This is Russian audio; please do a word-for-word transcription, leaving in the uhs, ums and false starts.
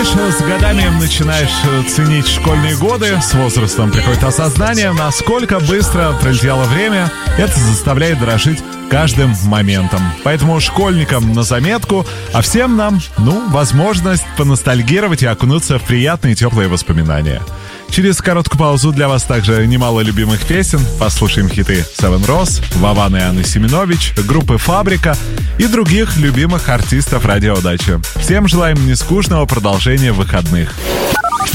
лишь с годами начинаешь ценить школьные годы, с возрастом приходит осознание, насколько быстро пролетело время. Это заставляет дорожить каждым моментом. Поэтому школьникам на заметку, а всем нам, ну, возможность поностальгировать и окунуться в приятные теплые воспоминания. Через короткую паузу для вас также немало любимых песен. Послушаем хиты Seven Rose, Вован и Анны Семенович, группы «Фабрика» и других любимых артистов радио «Дача». Всем желаем нескучного продолжения выходных.